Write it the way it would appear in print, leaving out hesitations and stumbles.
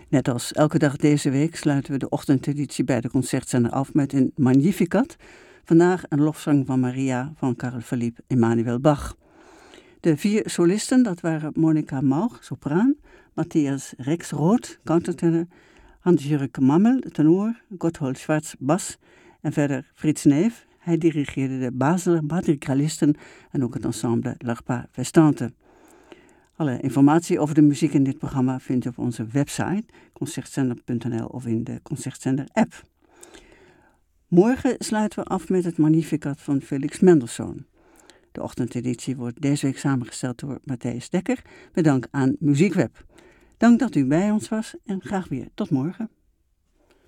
Net als elke dag deze week sluiten we de ochtendeditie bij de Concertzender af met een Magnificat. Vandaag een lofzang van Maria van Carl Philipp Emanuel Bach. De 4 solisten, dat waren Monica Mauch, sopraan, Matthias Rexroth, countertenor, Hans-Jürg Mammel, tenor, Gotthold Schwarz, bas en verder Frits Neef. Hij dirigeerde de Baseler Madrigalisten en ook het ensemble L'Arpa Festante. Alle informatie over de muziek in dit programma vindt u op onze website concertzender.nl of in de Concertzender-app. Morgen sluiten we af met het Magnificat van Felix Mendelssohn. De ochtendeditie wordt deze week samengesteld door Matthijs Dekker, met dank aan Muziekweb. Dank dat u bij ons was en graag weer tot morgen.